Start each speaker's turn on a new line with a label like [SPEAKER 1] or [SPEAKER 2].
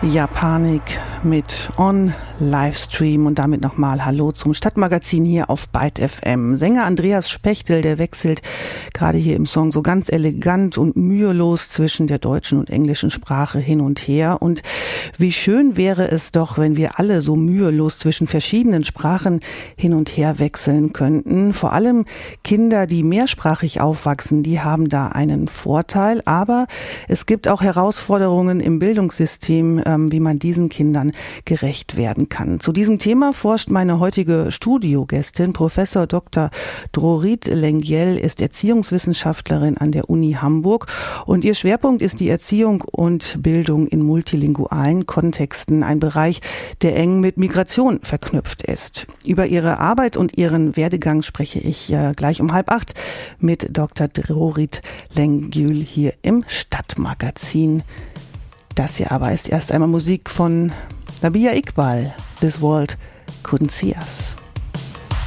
[SPEAKER 1] Japanik mit On Livestream und damit nochmal Hallo zum Stadtmagazin hier auf Byte FM. Sänger Andreas Spechtel, der wechselt gerade hier im Song so ganz elegant und mühelos zwischen der deutschen und englischen Sprache hin und her. Und wie schön wäre es doch, wenn wir alle so mühelos zwischen verschiedenen Sprachen hin und her wechseln könnten. Vor allem Kinder, die mehrsprachig aufwachsen, die haben da einen Vorteil. Aber es gibt auch Herausforderungen im Bildungssystem, wie man diesen Kindern gerecht werden kann. Zu diesem Thema forscht meine heutige Studiogästin. Professor Dr. Drorit Lengyel ist Erziehungswissenschaftlerin an der Uni Hamburg und ihr Schwerpunkt ist die Erziehung und Bildung in multilingualen Kontexten, ein Bereich, der eng mit Migration verknüpft ist. Über ihre Arbeit und ihren Werdegang spreche ich gleich um 7:30 mit Dr. Drorit Lengyel hier im Stadtmagazin. Das hier aber ist erst einmal Musik von Nabihah Iqbal. This World Couldn't See Us.